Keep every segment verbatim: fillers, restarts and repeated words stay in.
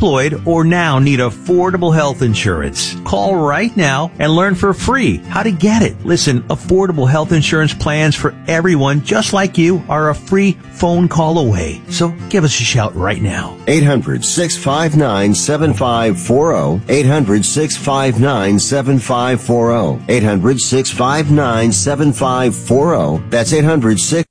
unemployed or now need affordable health insurance? Call right now and learn for free how to get it. Listen, affordable health insurance plans for everyone just like you are a free phone call away. So give us a shout right now. eight hundred, six five nine, seven five four zero. eight hundred, six five nine, seven five four zero. eight hundred, six five nine, seven five four zero. That's eight hundred, six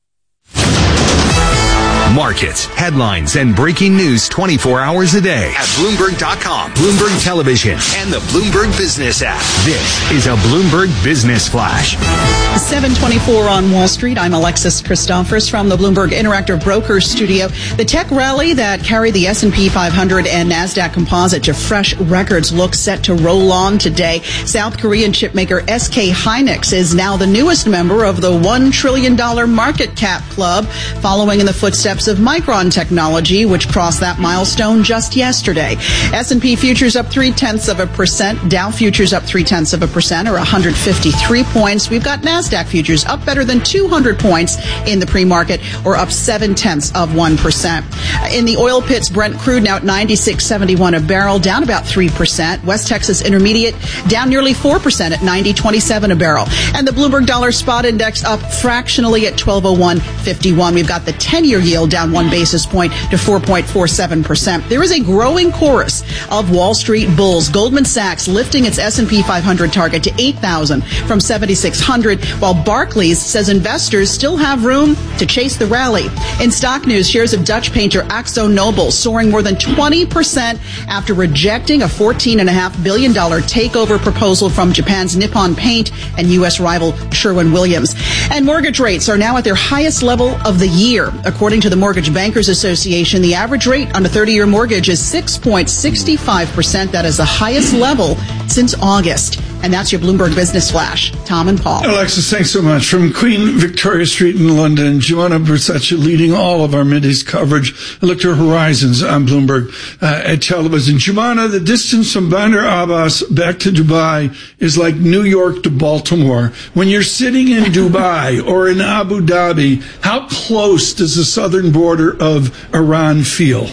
Markets, headlines, and breaking news twenty-four hours a day at Bloomberg dot com, Bloomberg Television, and the Bloomberg Business app. This is a Bloomberg Business Flash. seven twenty-four on Wall Street. I'm Alexis Christophers from the Bloomberg Interactive Brokers studio. The tech rally that carried the S and P five hundred and NASDAQ Composite to fresh records looks set to roll on today. South Korean chipmaker S K Hynix is now the newest member of the one trillion dollars market cap club, following in the footsteps of Micron Technology, which crossed that milestone just yesterday. S and P futures up three-tenths of a percent. Dow futures up three-tenths of a percent, or one hundred fifty-three points. We've got NASDAQ futures up better than two hundred points in the pre-market, or up seven-tenths of one percent. In the oil pits, Brent crude now at ninety-six seventy-one a barrel, down about three percent. West Texas Intermediate down nearly four percent at ninety twenty-seven a barrel. And the Bloomberg Dollar Spot Index up fractionally at twelve oh one fifty-one. We've got the ten-year yield down one basis point to four point four seven percent. There is a growing chorus of Wall Street bulls. Goldman Sachs lifting its S and P five hundred target to eight thousand from seventy-six hundred, while Barclays says investors still have room to chase the rally. In stock news, shares of Dutch painter Akzo Nobel soaring more than twenty percent after rejecting a fourteen point five billion dollars takeover proposal from Japan's Nippon Paint and U S rival Sherwin-Williams. And mortgage rates are now at their highest level of the year. According to the Mortgage Bankers Association, the average rate on a thirty-year mortgage is six point six five percent. That is the highest level since August. And that's your Bloomberg Business Flash. Tom and Paul. Alexis, thanks so much. From Queen Victoria Street in London, Joanna Versace leading all of our Mideast coverage. I look to horizons on Bloomberg uh, at television. Joanna, the distance from Bandar Abbas back to Dubai is like New York to Baltimore. When you're sitting in Dubai or in Abu Dhabi, how close does the southern border of Iran feel?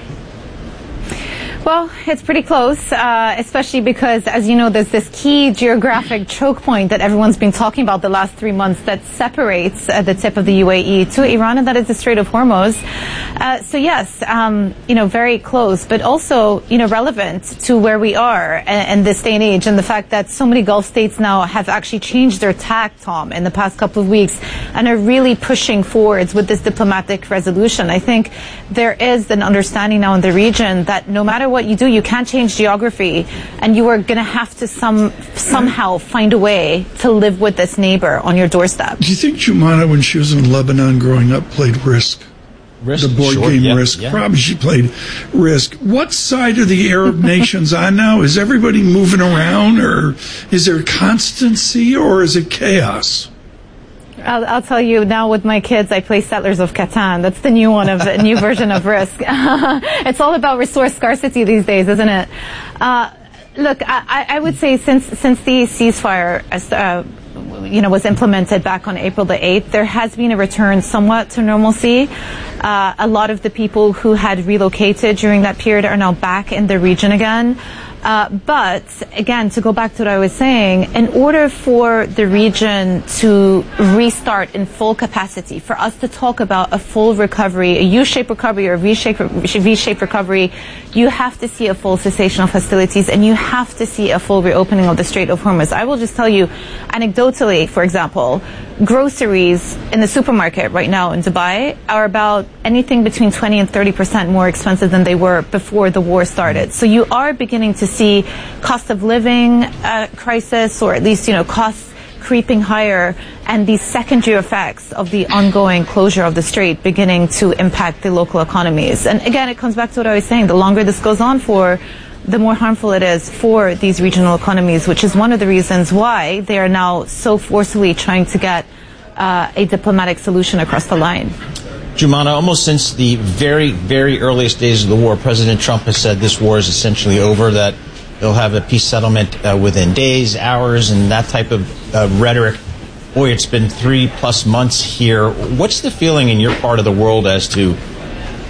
Well, it's pretty close, uh, especially because, as you know, there's this key geographic choke point that everyone's been talking about the last three months that separates uh, the tip of the U A E to Iran, and that is the Strait of Hormuz. Uh, so, yes, um, you know, very close, but also, you know, relevant to where we are in this day and age, and the fact that so many Gulf states now have actually changed their tack, Tom, in the past couple of weeks, and are really pushing forwards with this diplomatic resolution. I think there is an understanding now in the region that no matter what what you do, you can't change geography, and you are going to have to some somehow find a way to live with this neighbor on your doorstep. Do you think Jumana, when she was in Lebanon growing up, played Risk? Risk, the board sure, game yeah, Risk. Yeah. Probably she played Risk. What side are the Arab nations on now? Is everybody moving around, or is there constancy, or is it chaos? I'll, I'll tell you now with my kids, I play Settlers of Catan. That's the new one of the new version of Risk. It's all about resource scarcity these days, isn't it? Uh, look, I, I would say since since the ceasefire, uh, you know, was implemented back on April the eighth, there has been a return somewhat to normalcy. Uh, a lot of the people who had relocated during that period are now back in the region again. Uh, but, again, to go back to what I was saying, in order for the region to restart in full capacity, for us to talk about a full recovery, a U-shaped recovery or a V-shaped, V-shaped recovery, you have to see a full cessation of hostilities, and you have to see a full reopening of the Strait of Hormuz. I will just tell you, anecdotally, for example, groceries in the supermarket right now in Dubai are about anything between twenty and thirty percent more expensive than they were before the war started. So you are beginning to see cost of living uh, crisis, or at least, you know, costs creeping higher, and the secondary effects of the ongoing closure of the strait beginning to impact the local economies. And again, it comes back to what I was saying. The longer this goes on for, the more harmful it is for these regional economies, which is one of the reasons why they are now so forcefully trying to get uh, a diplomatic solution across the line. Jumana, almost since the very, very earliest days of the war, President Trump has said this war is essentially over, that they'll have a peace settlement uh, within days, hours, and that type of uh, rhetoric. Boy, it's been three plus months here. What's the feeling in your part of the world as to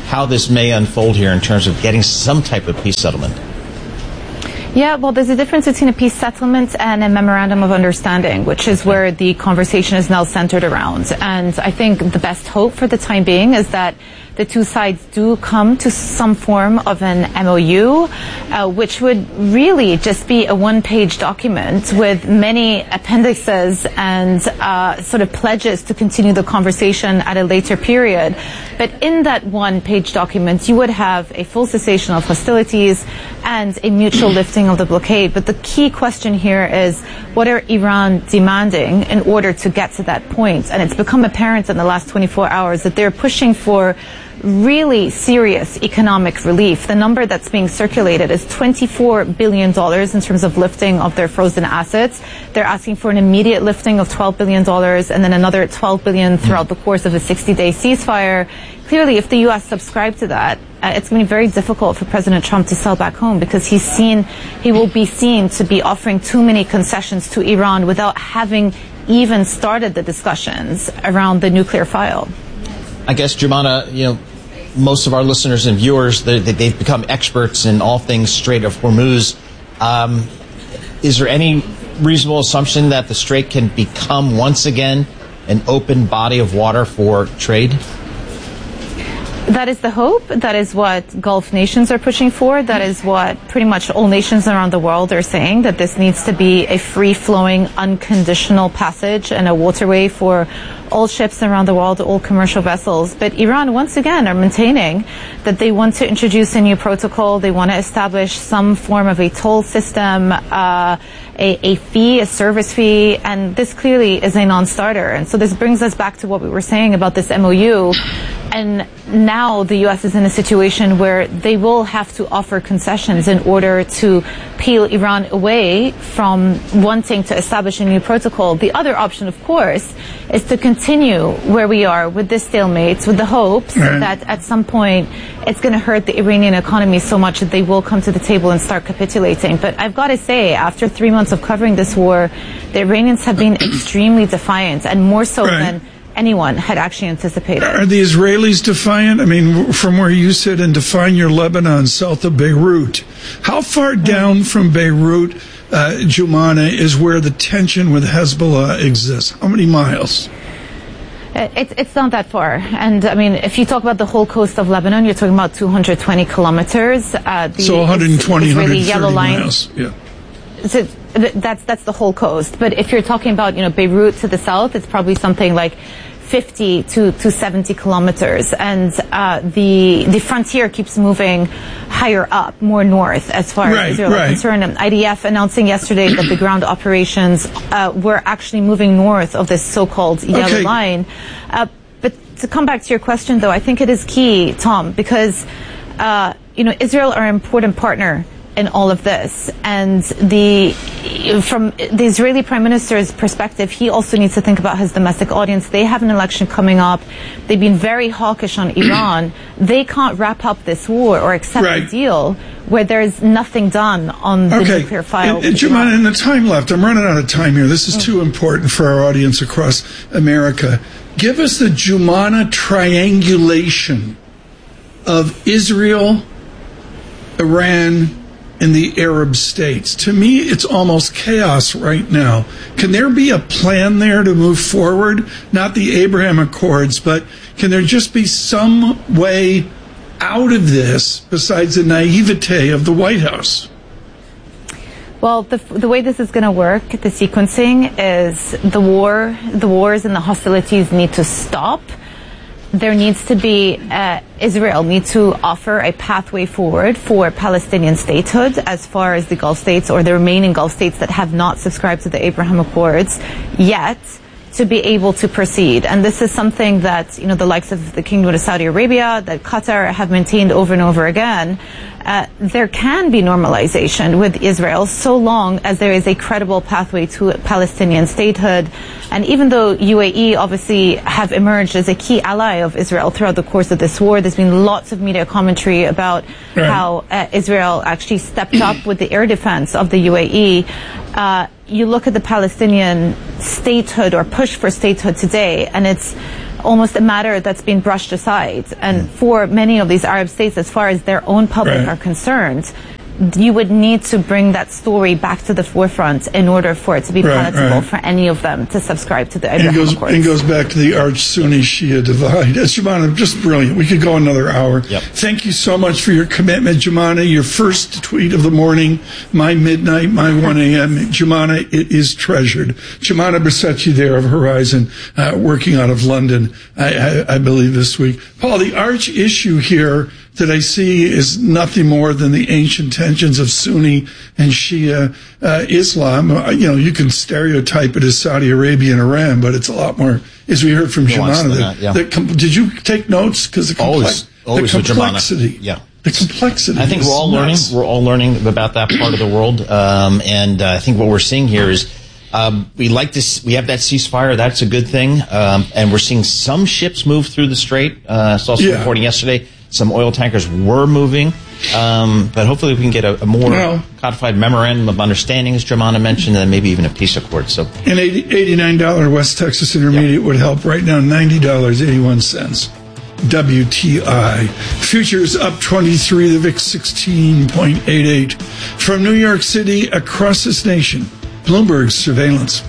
how this may unfold here in terms of getting some type of peace settlement? Yeah, well, there's a difference between a peace settlement and a memorandum of understanding, which is where the conversation is now centered around. And I think the best hope for the time being is that the two sides do come to some form of an M O U, uh, which would really just be a one-page document with many appendices and uh, sort of pledges to continue the conversation at a later period. But in that one-page document, you would have a full cessation of hostilities and a mutual lifting of the blockade. But the key question here is, what are Iran demanding in order to get to that point? And it's become apparent in the last twenty-four hours that they're pushing for really serious economic relief. The number that's being circulated is twenty-four billion dollars in terms of lifting of their frozen assets. They're asking for an immediate lifting of twelve billion dollars and then another twelve billion dollars throughout the course of a sixty-day ceasefire. Clearly, if the U S subscribed to that, uh, it's going to be very difficult for President Trump to sell back home, because he's seen, he will be seen to be offering too many concessions to Iran without having even started the discussions around the nuclear file. I guess, Joumana, you know, most of our listeners and viewers, they, they've become experts in all things Strait of Hormuz. Um, is there any reasonable assumption that the Strait can become once again an open body of water for trade? That is the hope. That is what Gulf nations are pushing for. That is what pretty much all nations around the world are saying, that this needs to be a free-flowing, unconditional passage and a waterway for all ships around the world, all commercial vessels. But Iran, once again, are maintaining that they want to introduce a new protocol. They want to establish some form of a toll system, uh, a, a fee, a service fee, and this clearly is a non-starter. And so this brings us back to what we were saying about this M O U. And now the U S is in a situation where they will have to offer concessions in order to peel Iran away from wanting to establish a new protocol. The other option, of course, is to continue where we are with this stalemate, with the hopes mm-hmm. that at some point it's going to hurt the Iranian economy so much that they will come to the table and start capitulating. But I've got to say, after three months of covering this war, the Iranians have been extremely defiant, and more so right. than anyone had actually anticipated. Are the Israelis defiant? I mean, from where you sit and define your Lebanon south of Beirut, how far down from Beirut, uh, Joumana, is where the tension with Hezbollah exists? How many miles? It's it's not that far. And, I mean, if you talk about the whole coast of Lebanon, you're talking about two hundred twenty kilometers. Uh, the, so one hundred twenty, Israeli one hundred thirty yellow line, miles. Yeah. So that's that's the whole coast. But if you're talking about, you know, Beirut to the south, it's probably something like fifty to seventy kilometers, and uh, the the frontier keeps moving higher up, more north, as far right, as Israel right. is concerned. And I D F announcing yesterday that the ground operations uh, were actually moving north of this so-called yellow okay. line. Uh, but to come back to your question, though, I think it is key, Tom, because uh, you know, Israel are an important partner in all of this, and the from the Israeli Prime Minister's perspective, he also needs to think about his domestic audience. They have an election coming up. They've been very hawkish on Iran. They can't wrap up this war or accept right. a deal where there's nothing done on the okay. nuclear file. And, and Joumana, in the time left, I'm running out of time here. This is mm. too important for our audience across America. Give us the Joumana triangulation of Israel, Iran, in the Arab states. To me, it's almost chaos right now. Can there be a plan there to move forward? Not the Abraham Accords, but can there just be some way out of this besides the naivete of the White House? Well, the, the way this is going to work, the sequencing, is the war, the wars and the hostilities need to stop. There needs to be, uh, Israel needs to offer a pathway forward for Palestinian statehood as far as the Gulf states or the remaining Gulf states that have not subscribed to the Abraham Accords yet to be able to proceed. And this is something that, you know, the likes of the Kingdom of Saudi Arabia, that Qatar have maintained over and over again. Uh, there can be normalization with Israel so long as there is a credible pathway to Palestinian statehood. And even though U A E obviously have emerged as a key ally of Israel throughout the course of this war, there's been lots of media commentary about right. how uh, Israel actually stepped up with the air defense of the U A E. Uh, you look at the Palestinian statehood or push for statehood today, and it's almost a matter that's been brushed aside. And for many of these Arab states, as far as their own public right. are concerned, you would need to bring that story back to the forefront in order for it to be right, palatable right. for any of them to subscribe to the and Abraham goes, Accords. and goes back to the arch-Sunni Shia divide. That's Jumana, just brilliant. We could go another hour. Yep. Thank you so much for your commitment, Jumana. Your first tweet of the morning, my midnight, my one a.m. Jumana, it is treasured. Jumana Bersachi there of Horizon, uh, working out of London, I, I, I believe this week. Paul, the arch issue here that I see is nothing more than the ancient tensions of Sunni and Shia uh, Islam. Uh, you know, you can stereotype it as Saudi Arabia and Iran, but it's a lot more, as we heard from Jumana. That, yeah. that com- did you take notes? Because the, always, complex- always the complexity. Yeah. The complexity. I think we're all nuts. learning. We're all learning about that part of the world, um, and uh, I think what we're seeing here is um, we like this. We have that ceasefire. That's a good thing, um, and we're seeing some ships move through the strait. Uh, I saw some Yeah. reporting yesterday. Some oil tankers were moving, um, but hopefully we can get a, a more well, codified memorandum of understanding, as Jumana mentioned, and then maybe even a peace accord. So, an eighty-nine dollars West Texas Intermediate yep. would help right now. ninety dollars and eighty-one cents. W T I. Futures up twenty-three, the V I X sixteen point eight eight. From New York City across this nation, Bloomberg Surveillance.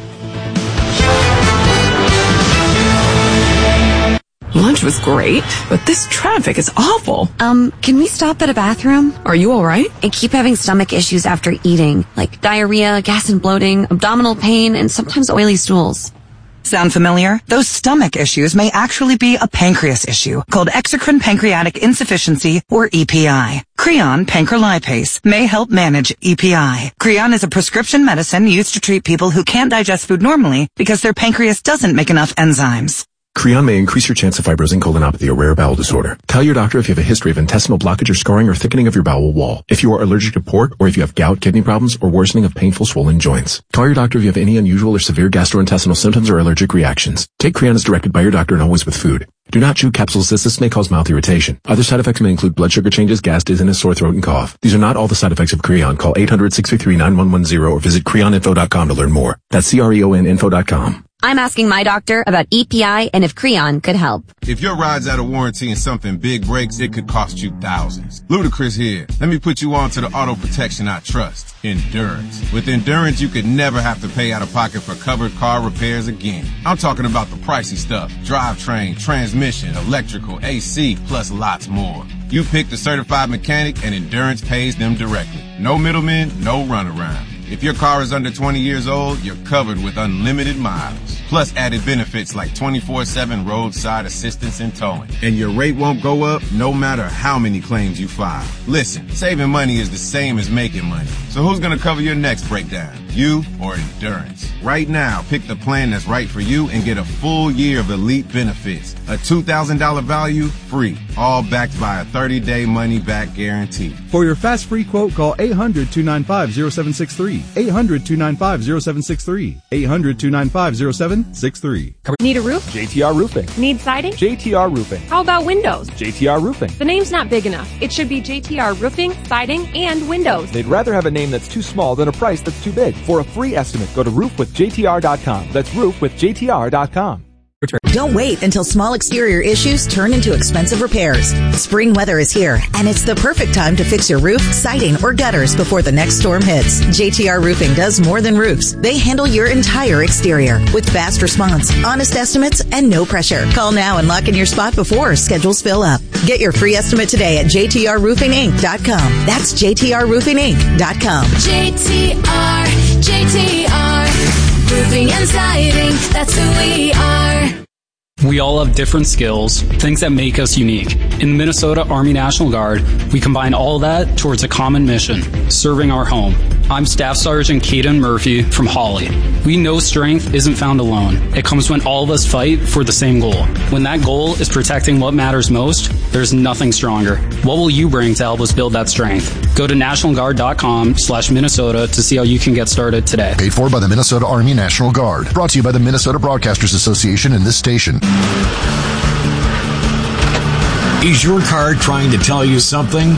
Lunch was great, but this traffic is awful. Um, can we stop at a bathroom? Are you all right? I keep having stomach issues after eating, like diarrhea, gas and bloating, abdominal pain, and sometimes oily stools. Sound familiar? Those stomach issues may actually be a pancreas issue called exocrine pancreatic insufficiency, or E P I. Creon pancrelipase may help manage E P I. Creon is a prescription medicine used to treat people who can't digest food normally because their pancreas doesn't make enough enzymes. Creon may increase your chance of fibrosing colonopathy, a rare bowel disorder. Tell your doctor if you have a history of intestinal blockage or scarring or thickening of your bowel wall, if you are allergic to pork, or if you have gout, kidney problems, or worsening of painful swollen joints. Call your doctor if you have any unusual or severe gastrointestinal symptoms or allergic reactions. Take Creon as directed by your doctor and always with food. Do not chew capsules as this may cause mouth irritation. Other side effects may include blood sugar changes, gas, dizziness, sore throat, and cough. These are not all the side effects of Creon. Call eight hundred, six three three, nine one one zero or visit creon info dot com to learn more. That's C R E O N info dot com. I'm asking my doctor about E P I and if Creon could help. If your ride's out of warranty and something big breaks, it could cost you thousands. Ludacris here. Let me put you on to the auto protection I trust. Endurance. With Endurance, you could never have to pay out of pocket for covered car repairs again. I'm talking about the pricey stuff. Drivetrain, transmission, electrical, A C, plus lots more. You pick the certified mechanic and Endurance pays them directly. No middlemen, no runaround. If your car is under twenty years old, you're covered with unlimited miles. Plus added benefits like twenty-four seven roadside assistance and towing. And your rate won't go up no matter how many claims you file. Listen, saving money is the same as making money. So who's gonna cover your next breakdown? You or Endurance? Right now, pick the plan that's right for you and get a full year of elite benefits. A two thousand dollars value, free. All backed by a thirty-day money-back guarantee. For your fast free quote, call eight hundred, two nine five, zero seven six three. eight hundred, two nine five, zero seven six three. eight hundred, two nine five, zero seven six three. Need a roof? J T R Roofing. Need siding? J T R Roofing. How about windows? J T R Roofing. The name's not big enough. It should be J T R Roofing, Siding, and Windows. They'd rather have a name that's too small than a price that's too big. For a free estimate, go to roof with J T R dot com. That's roof with J T R dot com. Don't wait until small exterior issues turn into expensive repairs. Spring weather is here, and it's the perfect time to fix your roof, siding, or gutters before the next storm hits. J T R Roofing does more than roofs. They handle your entire exterior with fast response, honest estimates, and no pressure. Call now and lock in your spot before schedules fill up. Get your free estimate today at J T R roofing inc dot com. That's J T R roofing inc dot com. J T R, J T R, roofing and siding, that's who we are. We all have different skills, things that make us unique. In the Minnesota Army National Guard, we combine all that towards a common mission, serving our home. I'm Staff Sergeant Caden Murphy from Hawley. We know strength isn't found alone. It comes when all of us fight for the same goal. When that goal is protecting what matters most, there's nothing stronger. What will you bring to help us build that strength? Go to national guard dot com slash Minnesota to see how you can get started today. Paid for by the Minnesota Army National Guard. Brought to you by the Minnesota Broadcasters Association and this station. Is your car trying to tell you something?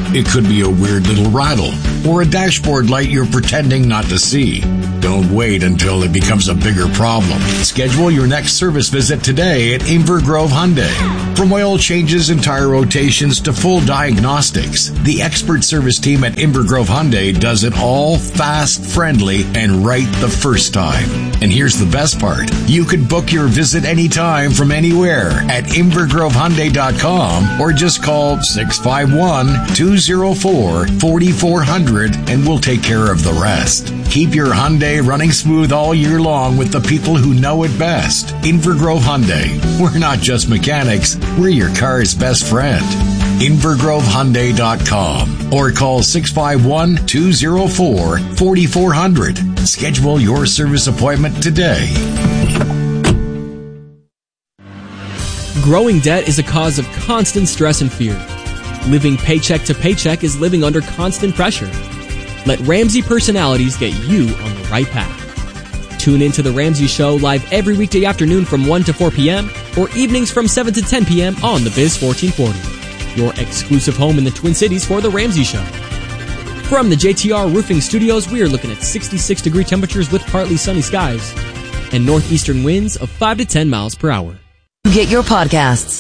It could be a weird little rattle or a dashboard light you're pretending not to see. Don't wait until it becomes a bigger problem. Schedule your next service visit today at Inver Grove Hyundai. From oil changes and tire rotations to full diagnostics, the expert service team at Inver Grove Hyundai does it all fast, friendly, and right the first time. And here's the best part. You can book your visit anytime from anywhere at inver grove hyundai dot com or just call six five one, two oh four, four four zero zero and we'll take care of the rest. Keep your Hyundai running smooth all year long with the people who know it best. Inver Grove Hyundai. We're not just mechanics, we're your car's best friend. inver grove hyundai dot com or call six five one, two oh four, four four zero zero. Schedule your service appointment today. Growing debt is a cause of constant stress and fear. Living paycheck to paycheck is living under constant pressure. Let Ramsey Personalities get you on the right path. Tune in to The Ramsey Show live every weekday afternoon from one to four p.m. or evenings from seven to ten p.m. on the Biz fourteen forty. Your exclusive home in the Twin Cities for The Ramsey Show. From the J T R Roofing Studios, we are looking at sixty-six degree temperatures with partly sunny skies and northeastern winds of five to ten miles per hour. Get your podcasts.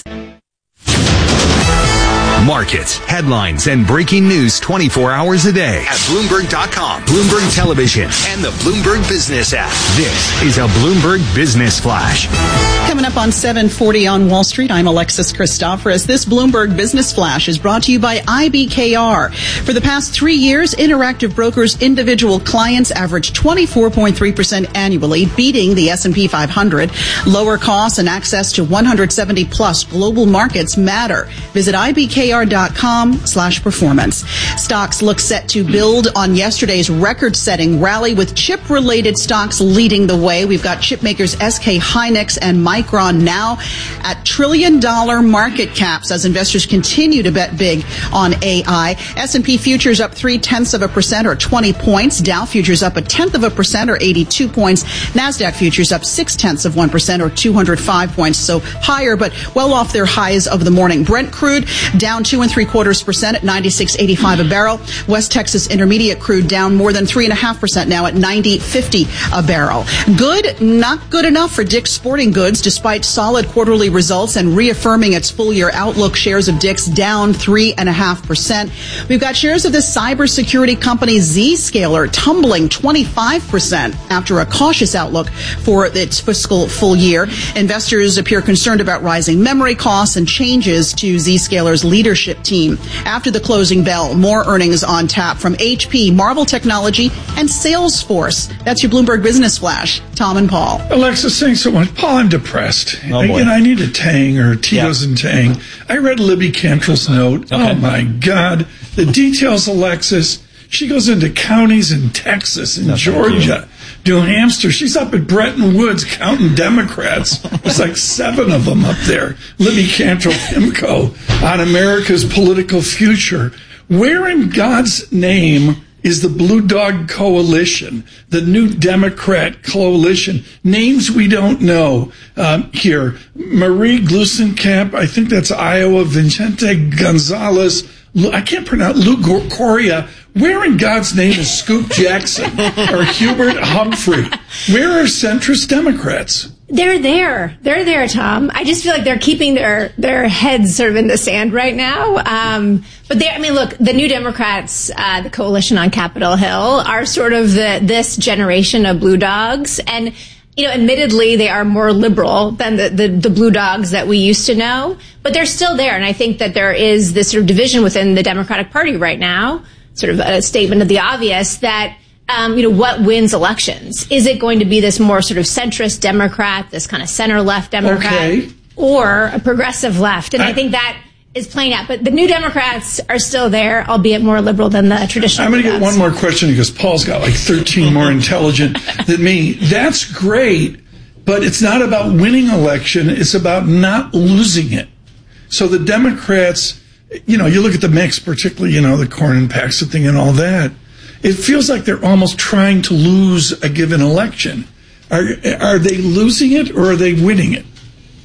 Markets, headlines, and breaking news twenty-four hours a day at Bloomberg dot com, Bloomberg Television, and the Bloomberg Business app. This is a Bloomberg Business Flash. Coming up on seven forty on Wall Street, I'm Alexis Christoforous. This Bloomberg Business Flash is brought to you by I B K R. For the past three years, Interactive Brokers' individual clients averaged twenty-four point three percent annually, beating the S and P five hundred. Lower costs and access to one hundred seventy plus global markets matter. Visit I B K R dot com slash performance. Stocks look set to build on yesterday's record-setting rally with chip-related stocks leading the way. We've got chip makers S K Hynix and Micron now at trillion-dollar market caps as investors continue to bet big on A I. S and P futures up three-tenths of a percent or twenty points. Dow futures up a tenth of a percent or eighty-two points. NASDAQ futures up six-tenths of one percent or two hundred five points. So higher, but well off their highs of the morning. Brent crude down two and three quarters percent at ninety-six eighty-five a barrel. West Texas Intermediate crude down more than three and a half percent now at ninety fifty a barrel. Good, not good enough for Dick's Sporting Goods despite solid quarterly results and reaffirming its full year outlook. Shares of Dick's down three and a half percent. We've got shares of the cybersecurity company Zscaler tumbling twenty-five percent after a cautious outlook for its fiscal full year. Investors appear concerned about rising memory costs and changes to Zscaler's leadership team. After the closing bell, more earnings on tap from H P, Marvel Technology, and Salesforce. That's your Bloomberg Business Flash. Tom and Paul. Alexis, thanks so much. Paul, I'm depressed. Oh, boy. Again, I need a Tang or Tito's yeah. and Tang. I read Libby Cantrell's note. Okay. Oh, my God. The details, Alexis. She goes into counties in Texas and no, Georgia, New Hampshire. She's up at Bretton Woods counting Democrats. There's like seven of them up there. Libby Cantrell Pimco on America's political future. Where in God's name is the Blue Dog Coalition, the new Democrat coalition? Names we don't know um, here. Marie Glusenkamp, I think that's Iowa. Vicente Gonzalez. I can't pronounce Lou Coria. Where in God's name is Scoop Jackson or Hubert Humphrey? Where are centrist Democrats? They're there. They're there, Tom. I just feel like they're keeping their, their heads sort of in the sand right now. Um, but they, I mean, look, the New Democrats, uh, the coalition on Capitol Hill, are sort of the, this generation of blue dogs. And, you know, admittedly, they are more liberal than the, the, the blue dogs that we used to know. But they're still there. And I think that there is this sort of division within the Democratic Party right now, sort of a statement of the obvious that, Um, you know, what wins elections? Is it going to be this more sort of centrist Democrat, this kind of center-left Democrat, okay, or a progressive left? And I, I think that is playing out. But the New Democrats are still there, albeit more liberal than the traditional. I'm going to get one more question because Paul's got like thirteen more intelligent than me. That's great, but it's not about winning election. It's about not losing it. So the Democrats, you know, you look at the mix, particularly, you know, the Cornyn and Paxton thing and all that. It feels like they're almost trying to lose a given election. Are are they losing it or are they winning it?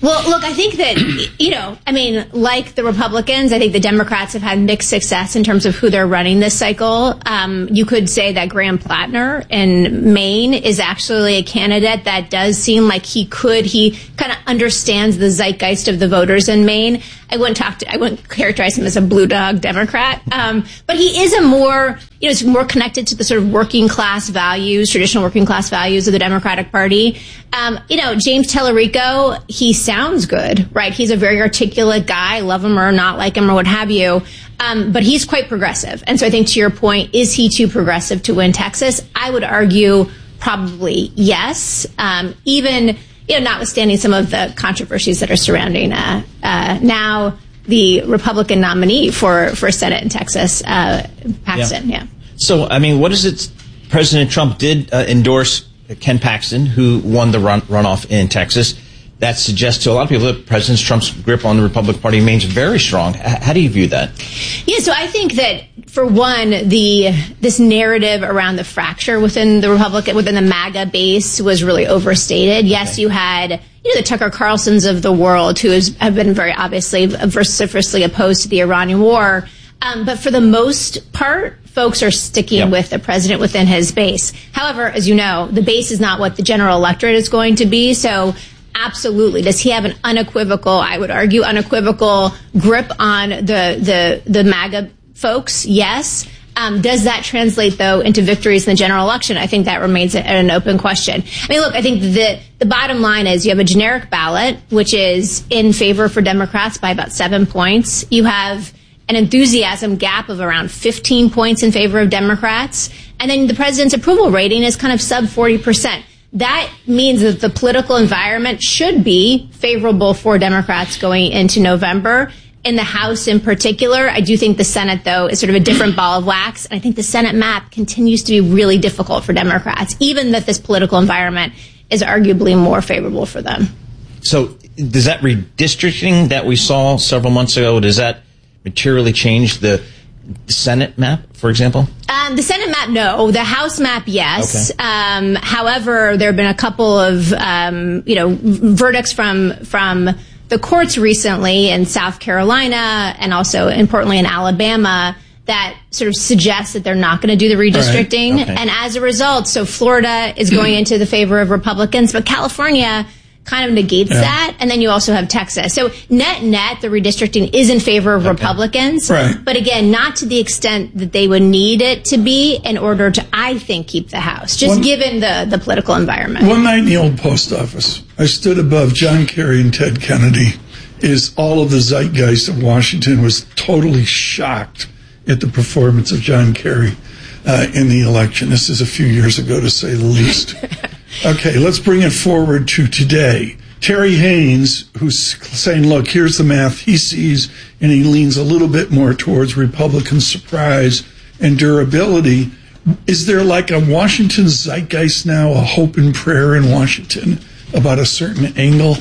Well, look, I think that, you know, I mean, like the Republicans, I think the Democrats have had mixed success in terms of who they're running this cycle. Um, you could say that Graham Plattner in Maine is actually a candidate that does seem like he could, he kind of understands the zeitgeist of the voters in Maine. I wouldn't talk to, I wouldn't characterize him as a blue dog Democrat. Um, but he is a more, you know, it's more connected to the sort of working class values, traditional working class values of the Democratic Party. Um, you know, James Tallarico, he sounds good, right? He's a very articulate guy, love him or not like him or what have you. Um, but he's quite progressive. And so I think to your point, is he too progressive to win Texas? I would argue probably yes. Um, even, you know, notwithstanding some of the controversies that are surrounding uh, uh, now the Republican nominee for, for Senate in Texas, uh, Paxton. Yeah. yeah. So, I mean, what is it? President Trump did uh, endorse Ken Paxton, who won the run, runoff in Texas. That suggests to a lot of people that President Trump's grip on the Republican Party remains very strong. H- how do you view that? Yeah, so I think that, for one, the this narrative around the fracture within the Republican, within the MAGA base was really overstated. Yes, you had, you know, the Tucker Carlsons of the world who has, have been very obviously vociferously opposed to the Iranian war. Um, but for the most part, folks are sticking yep. with the president within his base. However, as you know, the base is not what the general electorate is going to be. So absolutely. Does he have an unequivocal, I would argue, unequivocal grip on the, the, the MAGA folks? Yes. Um, does that translate, though, into victories in the general election? I think that remains a, an open question. I mean, look, I think the, the bottom line is you have a generic ballot, which is in favor for Democrats by about seven points. You have an enthusiasm gap of around fifteen points in favor of Democrats. And then the president's approval rating is kind of sub forty percent. That means that the political environment should be favorable for Democrats going into November. In the House in particular, I do think the Senate, though, is sort of a different ball of wax. And I think the Senate map continues to be really difficult for Democrats, even that this political environment is arguably more favorable for them. So does that redistricting that we saw several months ago, does that materially change the Senate map, for example? Um, the Senate map, no. The House map, yes. Okay. Um, however, there have been a couple of, um, you know, verdicts from from the courts recently in South Carolina and also, importantly, in Alabama that sort of suggest that they're not going to do the redistricting. Right. Okay. And as a result, so Florida is going into the favor of Republicans, but California kind of negates yeah. that. And then you also have Texas. So net net, the redistricting is in favor of okay. Republicans. Right. But again, not to the extent that they would need it to be in order to, I think, keep the House, just one, given the, the political environment. One night in the old post office, I stood above John Kerry and Ted Kennedy. Is all of the zeitgeist of Washington was totally shocked at the performance of John Kerry uh, in the election. This is a few years ago, to say the least. Okay, let's bring it forward to today. Terry Haynes, who's saying, look, here's the math he sees, and he leans a little bit more towards Republican surprise and durability. Is there like a Washington zeitgeist now, a hope and prayer in Washington about a certain angle?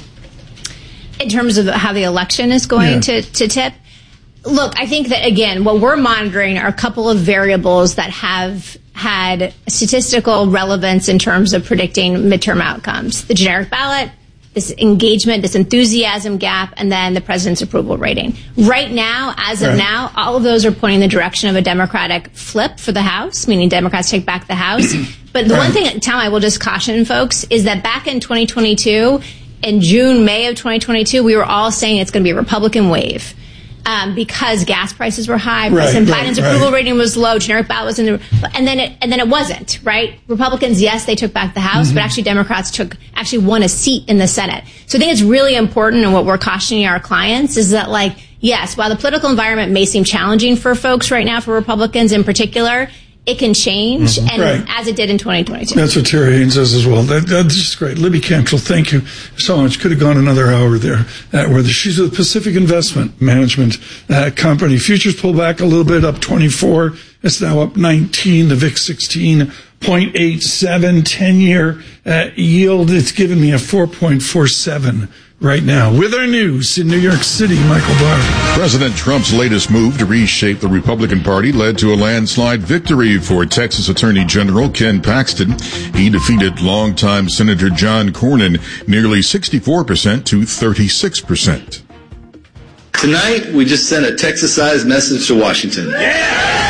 In terms of how the election is going yeah. to, to tip? Look, I think that, again, what we're monitoring are a couple of variables that have had statistical relevance in terms of predicting midterm outcomes. The generic ballot, this engagement, this enthusiasm gap, and then the president's approval rating. Right now, as of right. now, all of those are pointing in the direction of a Democratic flip for the House, meaning Democrats take back the House. But the right. one thing, Tom, I will just caution folks, is that back in twenty twenty-two, in June, May of twenty twenty-two, we were all saying it's going to be a Republican wave. Um, because gas prices were high, right, President right, Biden's right. approval rating was low, generic ballot was in the, and then it, and then it wasn't, right? Republicans, yes, they took back the House, mm-hmm. but actually Democrats took, actually won a seat in the Senate. So I think it's really important, and what we're cautioning our clients is that, like, yes, while the political environment may seem challenging for folks right now, for Republicans in particular, it can change, mm-hmm. and right. as it did in twenty twenty-two. That's what Terry Haynes says as well. That, that's just great. Libby Cantrell, thank you so much. Could have gone another hour there. Uh, where the, she's with Pacific Investment Management uh, Company. Futures pull back a little bit, up twenty-four. It's now up nineteen. The V I X sixteen point eight seven. ten-year uh, yield. It's given me a four point four seven right now. With our news in New York City, Michael Barr. President Trump's latest move to reshape the Republican Party led to a landslide victory for Texas Attorney General Ken Paxton. He defeated longtime Senator John Cornyn nearly sixty-four percent to thirty-six percent. Tonight, we just sent a Texas-sized message to Washington. Yeah!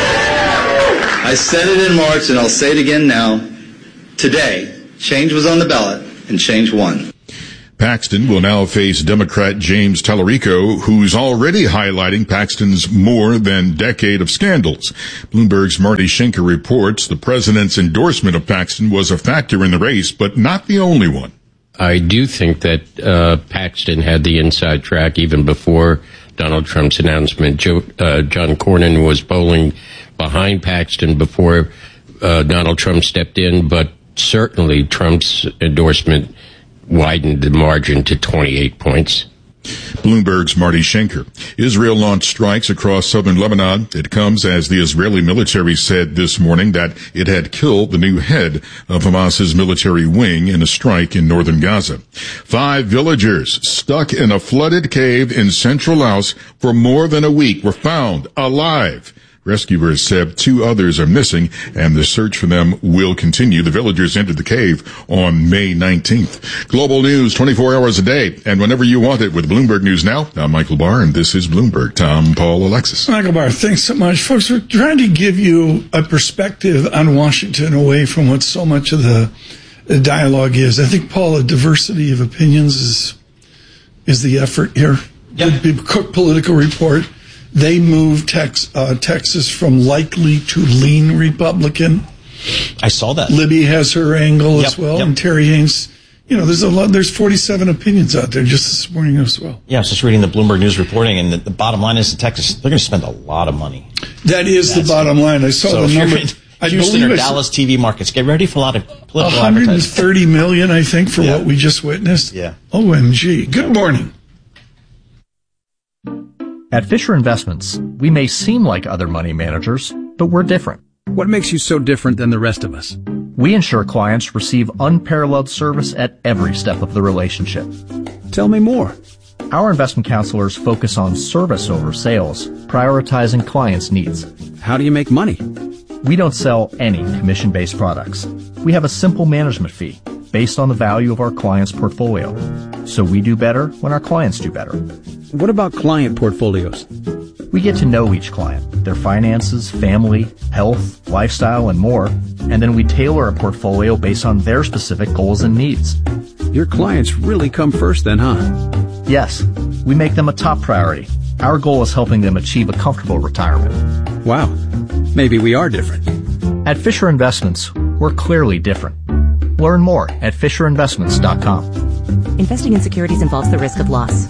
I said it in March, and I'll say it again now. Today, change was on the ballot, and change won. Paxton will now face Democrat James Tallarico, who's already highlighting Paxton's more than decade of scandals. Bloomberg's Marty Schenker reports the president's endorsement of Paxton was a factor in the race, but not the only one. I do think that uh, Paxton had the inside track even before Donald Trump's announcement. Joe, uh, John Cornyn was polling behind Paxton before uh, Donald Trump stepped in, but certainly Trump's endorsement widened the margin to twenty-eight points. Bloomberg's Marty Schenker. Israel launched strikes across southern Lebanon. It comes as the Israeli military said this morning that it had killed the new head of Hamas's military wing in a strike in northern Gaza. Five villagers stuck in a flooded cave in central Laos for more than a week were found alive. Rescuers said two others are missing, and the search for them will continue. The villagers entered the cave on May nineteenth. Global news twenty-four hours a day, and whenever you want it with Bloomberg News Now. I'm Michael Barr, and this is Bloomberg. Tom, Paul, Alexis. Michael Barr, thanks so much. Folks, we're trying to give you a perspective on Washington away from what so much of the, the dialogue is. I think, Paul, a diversity of opinions is is the effort here. Yep. The Cook Political Report. They moved Tex, uh, Texas from likely to lean Republican. I saw that. Libby has her angle yep, as well, yep. and Terry Haynes. You know, there's a lot. There's forty-seven opinions out there just this morning as well. Yeah, I was just reading the Bloomberg News reporting, and the, the bottom line is in Texas, they're going to spend a lot of money. That is That's the bottom line. I saw so the number. In Houston or Dallas T V markets, get ready for a lot of political one hundred thirty million, I think, for yeah. what we just witnessed. Yeah. O M G. Good morning. At Fisher Investments, we may seem like other money managers, but we're different. What makes you so different than the rest of us? We ensure clients receive unparalleled service at every step of the relationship. Tell me more. Our investment counselors focus on service over sales, prioritizing clients' needs. How do you make money? We don't sell any commission-based products. We have a simple management fee based on the value of our client's portfolio. So we do better when our clients do better. What about client portfolios? We get to know each client, their finances, family, health, lifestyle, and more, and then we tailor a portfolio based on their specific goals and needs. Your clients really come first then, huh? Yes. We make them a top priority. Our goal is helping them achieve a comfortable retirement. Wow. Maybe we are different. At Fisher Investments, we're clearly different. Learn more at fisher investments dot com. Investing in securities involves the risk of loss.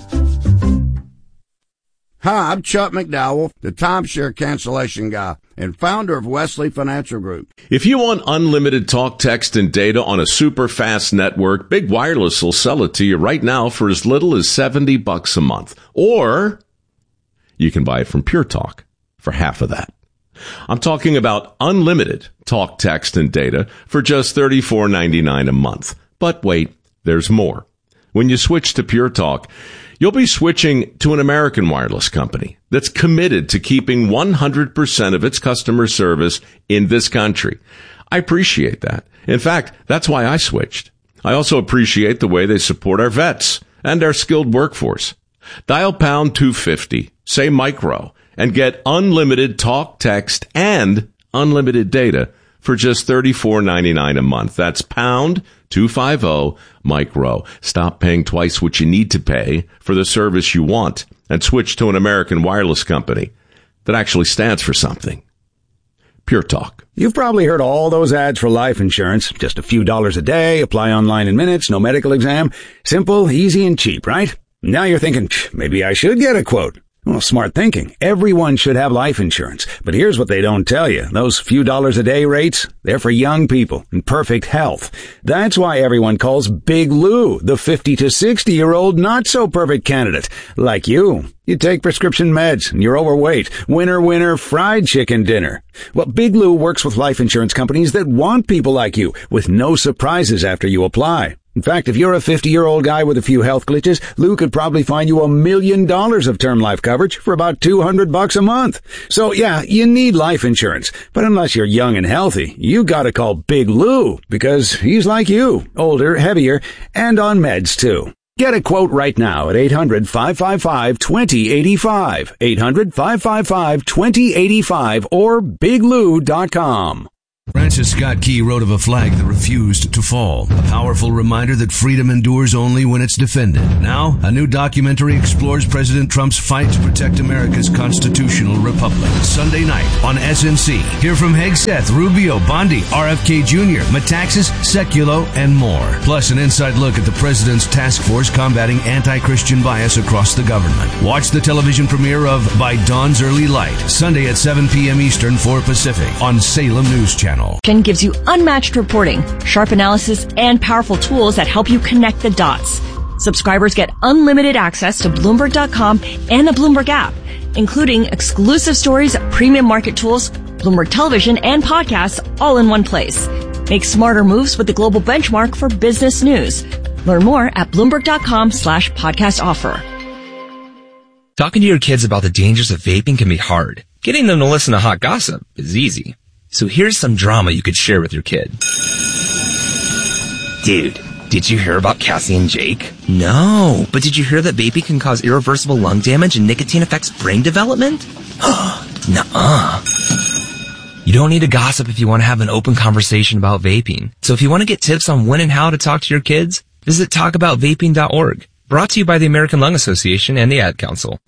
Hi, I'm Chuck McDowell, the timeshare cancellation guy and founder of Wesley Financial Group. If you want unlimited talk, text, and data on a super fast network, Big Wireless will sell it to you right now for as little as seventy bucks a month. Or you can buy it from Pure Talk for half of that. I'm talking about unlimited talk, text, and data for just thirty-four ninety-nine a month. But wait, there's more. When you switch to Pure Talk, you'll be switching to an American wireless company that's committed to keeping one hundred percent of its customer service in this country. I appreciate that. In fact, that's why I switched. I also appreciate the way they support our vets and our skilled workforce. Dial pound two fifty, say micro, and get unlimited talk, text, and unlimited data for just thirty-four ninety-nine a month. That's pound two fifty micro. Stop paying twice what you need to pay for the service you want and switch to an American wireless company that actually stands for something. Pure Talk. You've probably heard all those ads for life insurance. Just a few dollars a day, apply online in minutes, no medical exam. Simple, easy, and cheap, right? Now you're thinking, maybe I should get a quote. Well, smart thinking. Everyone should have life insurance. But here's what they don't tell you. Those few dollars a day rates, they're for young people in perfect health. That's why everyone calls Big Lou the fifty to sixty year old not so perfect candidate. Like you. You take prescription meds and you're overweight. Winner, winner, fried chicken dinner. Well, Big Lou works with life insurance companies that want people like you with no surprises after you apply. In fact, if you're a fifty-year-old guy with a few health glitches, Lou could probably find you a million dollars of term life coverage for about two hundred bucks a month. So yeah, you need life insurance. But unless you're young and healthy, you gotta call Big Lou, because he's like you, older, heavier, and on meds too. Get a quote right now at eight hundred, five five five, two zero eight five, eight hundred, five five five, two zero eight five, or big lou dot com. Francis Scott Key wrote of a flag that refused to fall, a powerful reminder that freedom endures only when it's defended. Now, a new documentary explores President Trump's fight to protect America's constitutional republic. Sunday night on S N C. Hear from Hegseth, Rubio, Bondi, R F K Junior, Metaxas, Sekulow, and more. Plus, an inside look at the president's task force combating anti-Christian bias across the government. Watch the television premiere of By Dawn's Early Light, Sunday at seven p.m. Eastern, four Pacific, on Salem News Channel. Gives you unmatched reporting, sharp analysis, and powerful tools that help you connect the dots. Subscribers get unlimited access to Bloomberg dot com and the Bloomberg app, including exclusive stories, premium market tools, Bloomberg television, and podcasts all in one place. Make smarter moves with the global benchmark for business news. Learn more at Bloomberg dot com slash podcast offer. Talking to your kids about the dangers of vaping can be hard. Getting them to listen to hot gossip is easy. So here's some drama you could share with your kid. Dude, did you hear about Cassie and Jake? No, but did you hear that vaping can cause irreversible lung damage and nicotine affects brain development? Nuh-uh. You don't need to gossip if you want to have an open conversation about vaping. So if you want to get tips on when and how to talk to your kids, visit talk about vaping dot org. Brought to you by the American Lung Association and the Ad Council.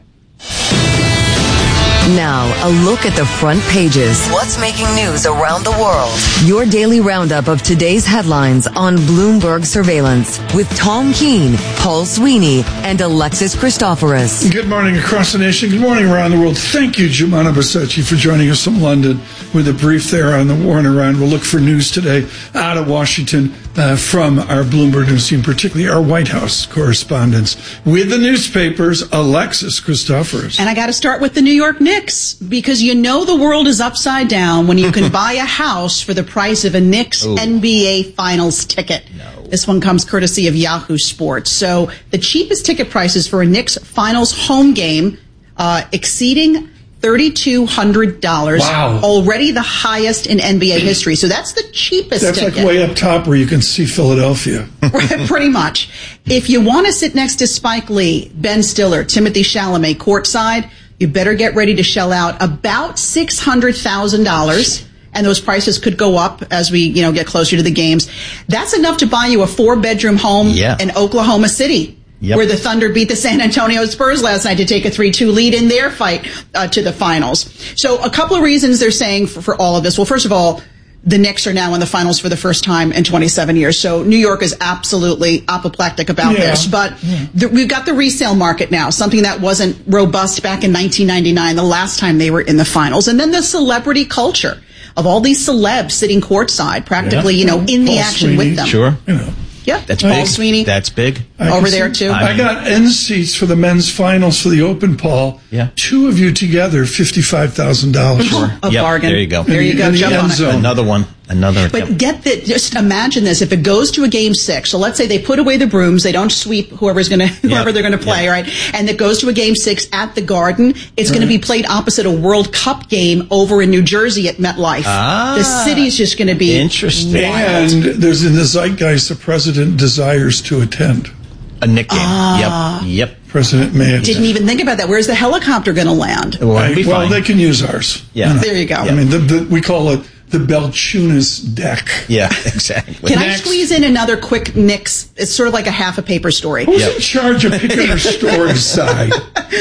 Now, a look at the front pages. What's making news around the world? Your daily roundup of today's headlines on Bloomberg Surveillance with Tom Keene, Paul Sweeney, and Alexis Christoforous. Good morning across the nation. Good morning around the world. Thank you, Jumana Basecci, for joining us from London with a brief there on the war in Iran. We'll look for news today out of Washington uh, from our Bloomberg News team, particularly our White House correspondents. With the newspapers, Alexis Christoforous. And I got to start with the New York Knicks. Because you know the world is upside down when you can buy a house for the price of a Knicks Ooh. N B A Finals ticket. No. This one comes courtesy of Yahoo Sports. So the cheapest ticket prices for a Knicks Finals home game uh, exceeding three thousand two hundred dollars. Wow. Already the highest in N B A history. So that's the cheapest that's ticket. That's like way up top where you can see Philadelphia. Pretty much. If you want to sit next to Spike Lee, Ben Stiller, Timothée Chalamet courtside, you better get ready to shell out about six hundred thousand dollars, and those prices could go up as we, you know, get closer to the games. That's enough to buy you a four-bedroom home yeah. in Oklahoma City, yep. where the Thunder beat the San Antonio Spurs last night to take a three two lead in their fight uh, to the finals. So a couple of reasons they're saying for, for all of this. Well, first of all, the Knicks are now in the finals for the first time in twenty-seven years. So New York is absolutely apoplectic about yeah. this. But yeah. the, we've got the resale market now, something that wasn't robust back in nineteen ninety-nine, the last time they were in the finals. And then the celebrity culture of all these celebs sitting courtside, practically, yeah. you know, in Paul the action Sweeney, with them. Sure. You know. Yeah, that's Paul big. Sweeney. That's big. I Over there, see, too. I got end seats for the men's finals for the Open, Paul. Yeah. Two of you together, fifty-five thousand dollars. Sure. A yep, bargain. There you go. There you go. In the Jump end on it. zone. Another one. Another. But yep. get that. Just imagine this. If it goes to a game six, so let's say they put away the brooms, they don't sweep whoever's going to, whoever yep. they're going to play, yep. right? And it goes to a game six at the Garden. It's right. going to be played opposite a World Cup game over in New Jersey at MetLife. Ah, the city's just going to be interesting. wild. And there's in the zeitgeist the president desires to attend. A Nick game. Ah. Yep. Yep. President may attend. Didn't even think about that. Where's the helicopter going to land? Well, I, well they can use ours. Yeah. You know. There you go. I mean, the, the, we call it the Belchunas deck. Yeah, exactly. Can Next. I squeeze in another quick Knicks? It's sort of like a half a paper story. Who's Yep. in charge of picking our story side?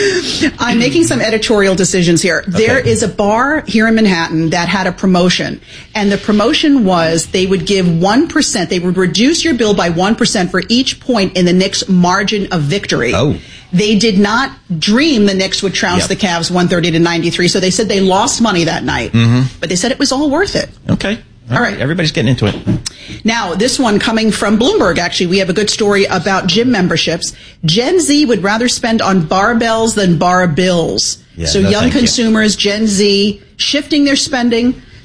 I'm making some editorial decisions here. Okay. There is a bar here in Manhattan that had a promotion, and the promotion was they would give one percent. They would reduce your bill by one percent for each point in the Knicks' margin of victory. Oh. They did not dream the Knicks would trounce Yep. the Cavs one thirty to ninety-three, so they said they lost money that night. Mm-hmm. But they said it was all worth it. Okay. All right. Everybody's getting into it. Now, this one coming from Bloomberg, actually, we have a good story about gym memberships. Gen Z would rather spend on barbells than bar bills. Yeah, so no, young thank you. consumers, Gen Z, shifting their spending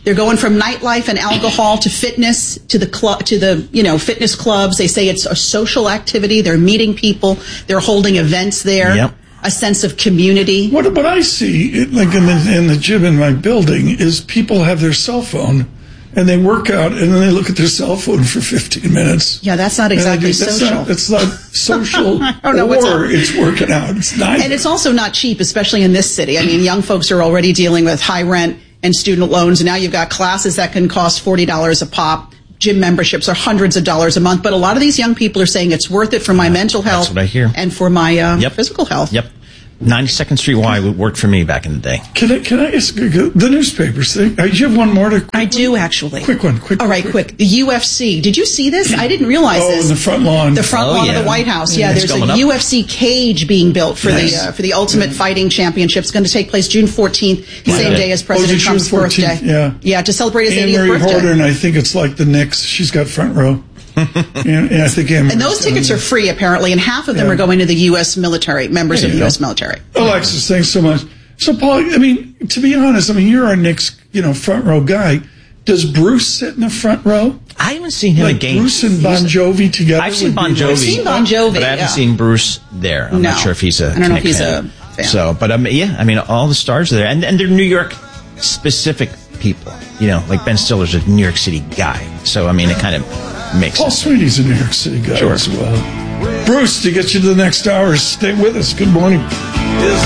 They're going from nightlife and alcohol to fitness to the club to the you know fitness clubs. They say it's a social activity. They're meeting people. They're holding events there. Yep. A sense of community. What, what I see, like in the, in the gym in my building, is people have their cell phone and they work out and then they look at their cell phone for fifteen minutes. Yeah, that's not exactly do, that's social. Not, it's not social I don't know or what's it's working out. It's not. And it's also not cheap, especially in this city. I mean, young folks are already dealing with high rent and student loans, and now you've got classes that can cost forty dollars a pop. Gym memberships are hundreds of dollars a month, but a lot of these young people are saying it's worth it for my mental health. That's what I hear. And for my uh, yep. physical health. Yep. ninety-second Street Y worked for me back in the day. Can I, can I ask the newspapers thing? Do you have one more to? I do, actually. Quick one, quick All right, quick. quick. The U F C. Did you see this? I didn't realize oh, this. Oh, the front lawn. The front oh, lawn yeah. of the White House. Yeah, yeah there's a up. U F C cage being built for nice. the uh, for the Ultimate yeah. Fighting Championship. It's going to take place June fourteenth, yeah. same day as President oh, Trump's birthday. Yeah. Yeah, to celebrate his Anne eightieth Marie birthday. Horder, and I think it's like the Knicks. She's got front row. and, and I think Anne and those tickets are free, apparently, and half of them yeah. are going to the U S military, members there of the go. U S military. Alexis, thanks so much. So, Paul, I mean, to be honest, I mean, you're our Knicks, you know, front row guy. Does Bruce sit in the front row? I haven't seen him like at games. Bruce and Bon Jovi together. I've seen Bon Jovi. I've seen Bon Jovi, but I haven't yeah. seen Bruce there. I'm no. not sure if he's a. I don't know if he's fan. a fan. So, but um, yeah, I mean, all the stars are there, and and they're New York specific people. You know, like Ben Stiller's a New York City guy. So, I mean, it kind of makes Paul sense. Sweeney's a New York City guy sure. as well. Bruce, to get you to the next hour, stay with us. Good morning.